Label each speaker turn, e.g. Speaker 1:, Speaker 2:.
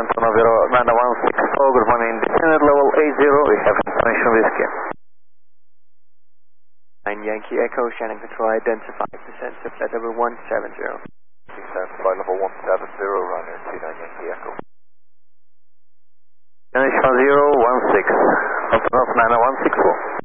Speaker 1: 9164, good morning, descended level 80, we have information whiskey.
Speaker 2: 9 Yankee Echo, Shannon Control identified, descent to flight level 170.
Speaker 3: Descent flight level 170, runner 29 Yankee Echo.
Speaker 1: Finish 1016, Altinos 9164.